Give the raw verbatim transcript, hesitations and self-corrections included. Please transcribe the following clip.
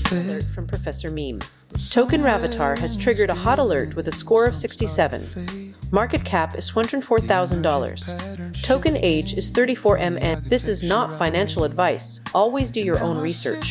Alert from Professor Meme. Token Ravatar has triggered a hot alert with a score of sixty-seven. Market cap is two hundred four thousand dollars. Token age is thirty-four M N. This is not financial advice. Always do your own research.